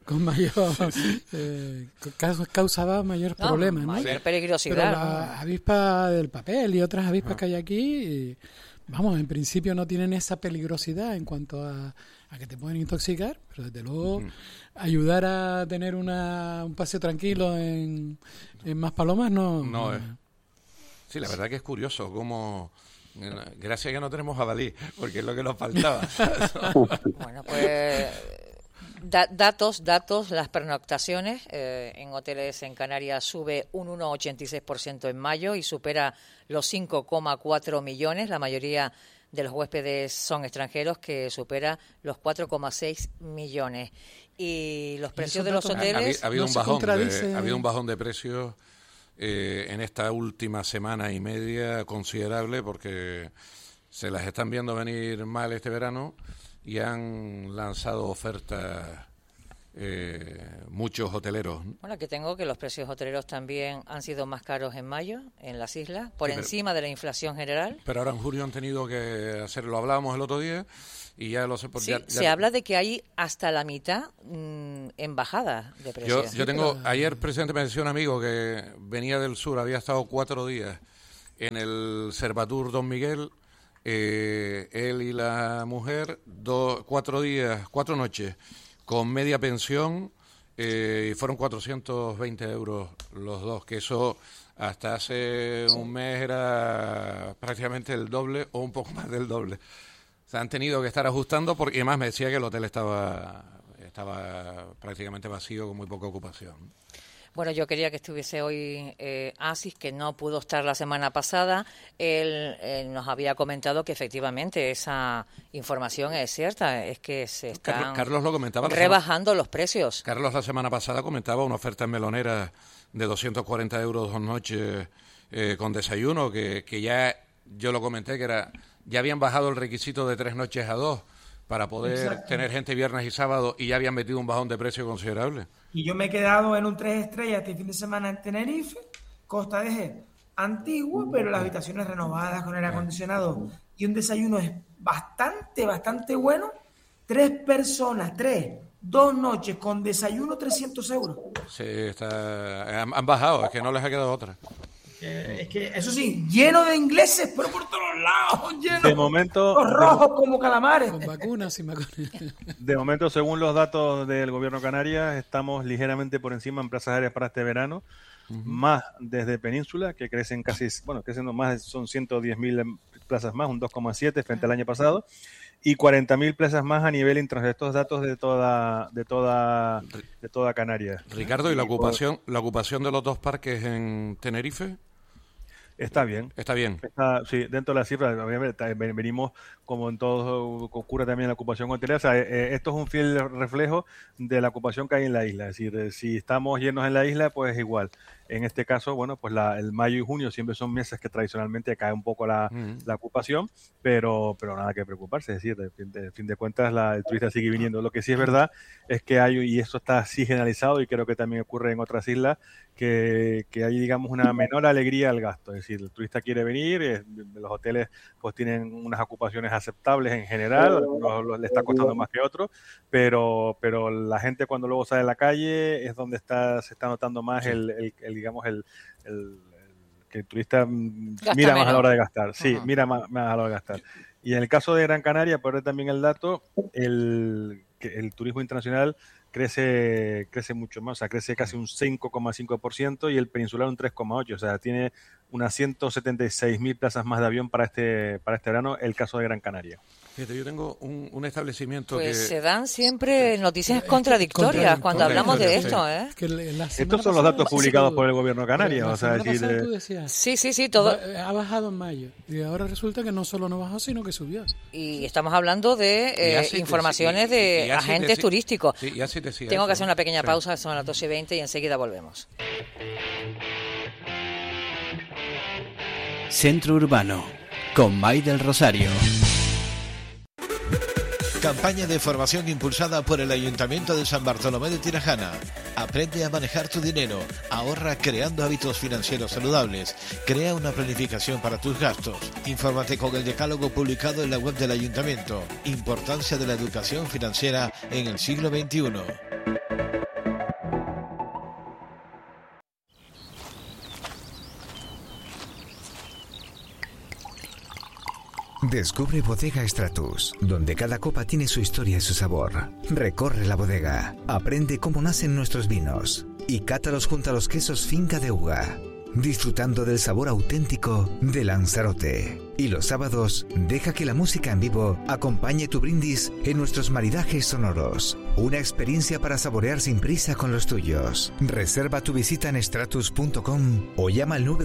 causaba mayores problemas, ¿no? Mayor peligrosidad. Pero la avispa del papel y otras avispas que hay aquí, vamos, en principio no tienen esa peligrosidad en cuanto a que te pueden intoxicar, pero desde luego ayudar a tener un paseo tranquilo en Maspalomas no es. Sí, la verdad que es curioso cómo... Gracias que no tenemos jabalí, porque es lo que nos faltaba. Bueno, pues datos, las pernoctaciones en hoteles en Canarias sube un 1,86% en mayo y supera los 5,4 millones. La mayoría de los huéspedes son extranjeros, que supera los 4,6 millones. Y los precios de los hoteles... Ha habido un bajón de precios en esta última semana y media considerable, porque se las están viendo venir mal este verano y han lanzado ofertas muchos hoteleros. Bueno, aquí tengo que los precios hoteleros también han sido más caros en mayo en las islas, por encima de la inflación general. Pero ahora en julio han tenido que hacerlo, lo hablábamos el otro día y ya lo sé. Se habla de que hay hasta la mitad en bajada de precios. Yo tengo, ayer precisamente me decía un amigo que venía del sur, había estado 4 días en el Servatur Don Miguel, él y la mujer, 4 noches con media pensión, y fueron 420 euros los dos, que eso hasta hace un mes era prácticamente el doble o un poco más del doble. Se han tenido que estar ajustando, porque además me decía que el hotel estaba prácticamente vacío, con muy poca ocupación. Bueno, yo quería que estuviese hoy Asis, que no pudo estar la semana pasada. Él nos había comentado que efectivamente esa información es cierta, es que se están Carlos lo comentaba rebajando los precios. Carlos la semana pasada comentaba una oferta en Melonera de 240 euros 2 noches con desayuno, que ya yo lo comenté, que ya habían bajado el requisito de 3 noches a 2 para poder tener gente viernes y sábado, y ya habían metido un bajón de precio considerable. Y yo me he quedado en un 3 estrellas este fin de semana en Tenerife, Costa de G, antiguo, pero las habitaciones renovadas con aire acondicionado y un desayuno es bastante bueno. 3 personas, 2 noches con desayuno, 300 euros. Sí, han bajado, es que no les ha quedado otra. Es que, eso sí, lleno de ingleses, pero por todos lados, lleno de momento, rojos como calamares. Con vacunas, sin vacunas. De momento, según los datos del gobierno de Canarias, estamos ligeramente por encima en plazas aéreas para este verano, más desde Península, que crecen creciendo más, son 110.000 plazas más, un 2,7 frente al año pasado, y 40.000 plazas más a nivel internacional. Estos datos de toda Canarias. Ricardo, ¿y la ocupación de los 2 parques en Tenerife? Está bien. Sí, dentro de las cifras, obviamente, venimos, como en todo ocurre también en la ocupación hotelera, o sea, esto es un fiel reflejo de la ocupación que hay en la isla. Es decir, si estamos llenos en la isla, pues igual. En este caso, bueno, pues el mayo y junio siempre son meses que tradicionalmente cae un poco la ocupación, pero nada que preocuparse. Es decir, de fin de cuentas, el turista sigue viniendo. Lo que sí es verdad es que hay, y esto está así generalizado, y creo que también ocurre en otras islas, que hay, digamos, una menor alegría al gasto. Es decir, el turista quiere venir, los hoteles pues tienen unas ocupaciones aceptables en general, algunos le está costando más que otros, pero la gente cuando luego sale a la calle es donde se está notando más que el turista mira más a la hora de gastar. Sí, mira más a la hora de gastar. Y en el caso de Gran Canaria, por también el dato, que el turismo internacional crece mucho más, o sea, crece casi un 5,5% y el peninsular un 3,8%, o sea, tiene unas 176.000 plazas más de avión para este verano, el caso de Gran Canaria. Fíjate, yo tengo un establecimiento pues se dan siempre noticias contradictorias cuando hablamos de esto, ¿eh? Estos son los datos publicados por el gobierno de Canarias, o sea, sí, todo ha bajado en mayo y ahora resulta que no solo no bajó, sino que subió. Y estamos hablando de informaciones de agentes turísticos. Sí, ya sí te sigue. Tengo que hacer una pequeña pausa, son las 12:20 y enseguida volvemos. Centro Urbano, con May del Rosario. Campaña de formación impulsada por el Ayuntamiento de San Bartolomé de Tirajana. Aprende a manejar tu dinero, ahorra creando hábitos financieros saludables, crea una planificación para tus gastos. Infórmate con el decálogo publicado en la web del Ayuntamiento. Importancia de la educación financiera en el siglo XXI. Descubre Bodega Stratus, donde cada copa tiene su historia y su sabor. Recorre la bodega, aprende cómo nacen nuestros vinos y cátalos junto a los quesos Finca de Uga, disfrutando del sabor auténtico de Lanzarote. Y los sábados, deja que la música en vivo acompañe tu brindis en nuestros maridajes sonoros. Una experiencia para saborear sin prisa con los tuyos. Reserva tu visita en stratus.com o llama al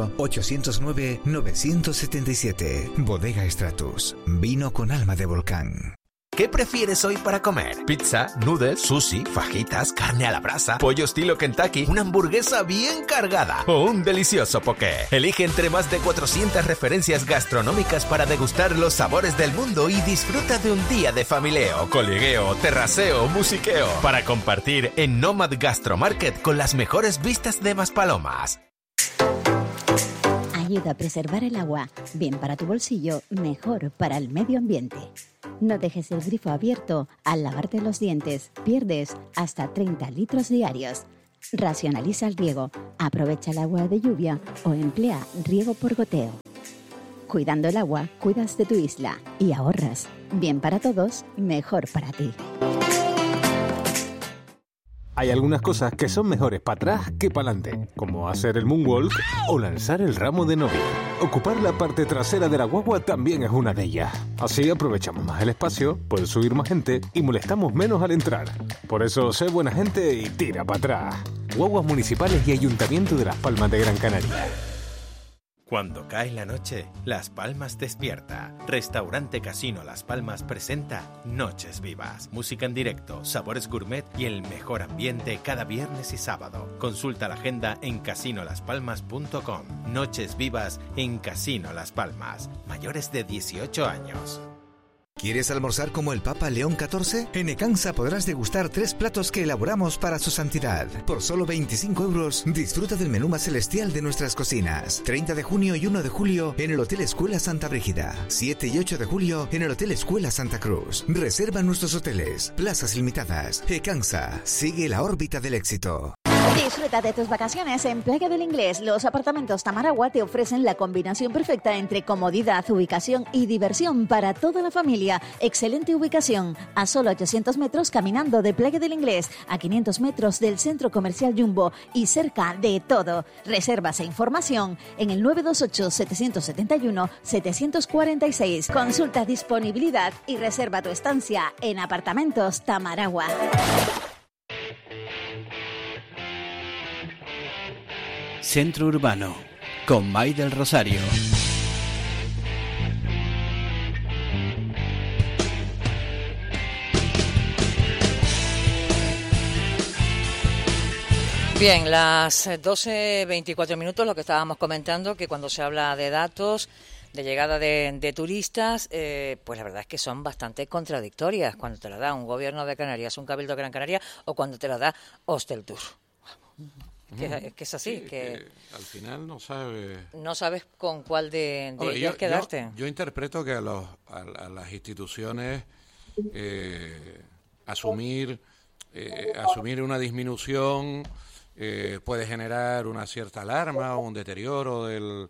928-809-977. Bodega Stratus, vino con alma de volcán. ¿Qué prefieres hoy para comer? ¿Pizza, noodles, sushi, fajitas, carne a la brasa, pollo estilo Kentucky, una hamburguesa bien cargada o un delicioso poké? Elige entre más de 400 referencias gastronómicas para degustar los sabores del mundo y disfruta de un día de familieo, coligueo, terraceo, musiqueo para compartir en Nomad Gastromarket con las mejores vistas de Maspalomas. Ayuda a preservar el agua, bien para tu bolsillo, mejor para el medio ambiente. No dejes el grifo abierto. Al lavarte los dientes, pierdes hasta 30 litros diarios. Racionaliza el riego, aprovecha el agua de lluvia o emplea riego por goteo. Cuidando el agua, cuidas de tu isla y ahorras. Bien para todos, mejor para ti. Hay algunas cosas que son mejores para atrás que para adelante, como hacer el moonwalk o lanzar el ramo de novia. Ocupar la parte trasera de la guagua también es una de ellas. Así aprovechamos más el espacio, puede subir más gente y molestamos menos al entrar. Por eso sé buena gente y tira para atrás. Guaguas Municipales y Ayuntamiento de Las Palmas de Gran Canaria. Cuando cae la noche, Las Palmas despierta. Restaurante Casino Las Palmas presenta Noches Vivas. Música en directo, sabores gourmet y el mejor ambiente cada viernes y sábado. Consulta la agenda en casinolaspalmas.com. Noches Vivas en Casino Las Palmas. Mayores de 18 años. ¿Quieres almorzar como el Papa León XIV? En Ecansa podrás degustar 3 platos que elaboramos para su santidad. Por solo 25 euros, disfruta del menú más celestial de nuestras cocinas. 30 de junio y 1 de julio en el Hotel Escuela Santa Brígida. 7 y 8 de julio en el Hotel Escuela Santa Cruz. Reserva nuestros hoteles. Plazas limitadas. Ecansa. Sigue la órbita del éxito. Disfruta de tus vacaciones en Playa del Inglés. Los apartamentos Tamaragua te ofrecen la combinación perfecta entre comodidad, ubicación y diversión para toda la familia. Excelente ubicación, a solo 800 metros caminando de Playa del Inglés, a 500 metros del Centro Comercial Jumbo y cerca de todo. Reservas e información en el 928-771-746. Consulta disponibilidad y reserva tu estancia en Apartamentos Tamaragua. Centro Urbano, con May del Rosario. Bien, las 12:24 minutos, lo que estábamos comentando, que cuando se habla de datos, de llegada de turistas, pues la verdad es que son bastante contradictorias cuando te la da un gobierno de Canarias, un cabildo de Gran Canaria, o cuando te la da Hosteltour. Que es así, sí, que al final no sabes con cuál de ellas quedarte. Yo interpreto que a las instituciones asumir una disminución puede generar una cierta alarma o un deterioro del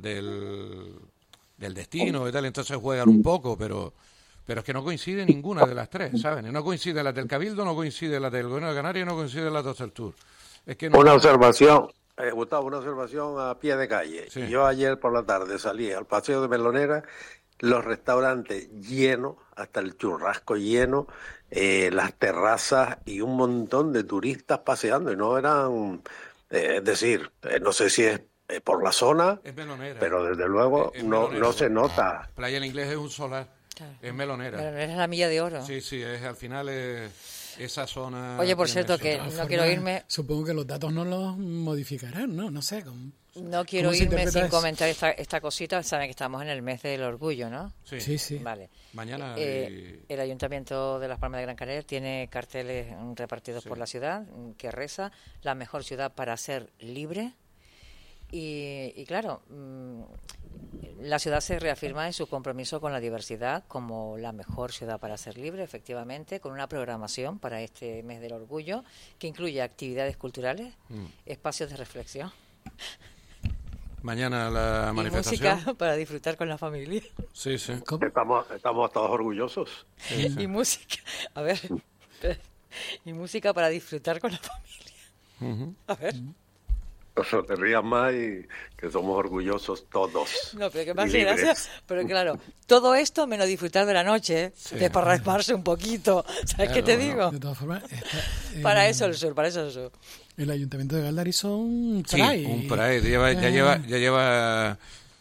destino y tal, entonces juegan un poco, pero es que no coincide ninguna de las tres, ¿saben? No coincide la del Cabildo, no coincide la del Gobierno de Canarias, no coincide la de Hosteltour. Es que no... Una observación, Gustavo, una observación a pie de calle. Sí. Yo ayer por la tarde salí al Paseo de Melonera, los restaurantes llenos, hasta el churrasco lleno, las terrazas y un montón de turistas paseando, y no eran, es decir, no sé si es por la zona, es melonera, pero desde luego no se nota. Playa del Inglés es un solar, claro. Es melonera. Melonera es la milla de oro. Sí, al final esa zona... Oye, por cierto, que no quiero irme... Supongo que los datos no los modificarán, ¿no? No sé. No quiero irme sin comentar esta cosita. Saben que estamos en el mes del orgullo, ¿no? Sí. Vale. Mañana... el Ayuntamiento de Las Palmas de Gran Canaria tiene carteles repartidos por la ciudad que reza: la mejor ciudad para ser libre. Y claro, la ciudad se reafirma en su compromiso con la diversidad como la mejor ciudad para ser libre, efectivamente, con una programación para este mes del orgullo que incluye actividades culturales, espacios de reflexión. Mañana la manifestación. Y música para disfrutar con la familia. Sí. Estamos todos orgullosos. Sí. Y música, a ver, y música para disfrutar con la familia. A ver. No te rías más, y que somos orgullosos todos. No, pero que más gracias. Pero claro, todo esto menos disfrutar de la noche, desparramarse un poquito. ¿Sabes qué te digo? De todas formas, para eso el sur. El Ayuntamiento de Galdar hizo un Pride. Sí, un Pride. Ya lleva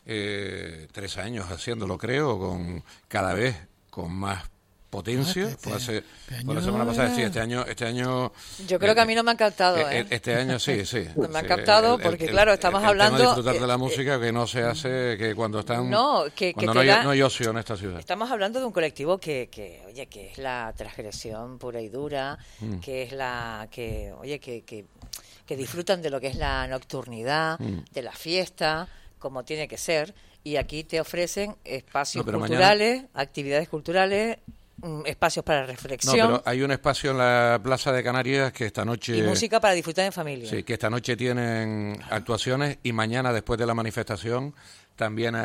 3 años haciéndolo, creo, cada vez con más potencia. Fue la semana pasada, sí, este año... Yo creo que a mí no me han captado, Este año sí. No me han captado porque, claro, estamos hablando... El tema de disfrutar de la música que no se hace, que cuando están... No hay ocio en esta ciudad. Estamos hablando de un colectivo que es la transgresión pura y dura, que es que disfrutan de lo que es la nocturnidad, de la fiesta, como tiene que ser, y aquí te ofrecen espacios culturales, actividades culturales, espacios para reflexión. No, pero hay un espacio en la Plaza de Canarias que esta noche... Y música para disfrutar en familia. Sí, que esta noche tienen actuaciones, y mañana, después de la manifestación, también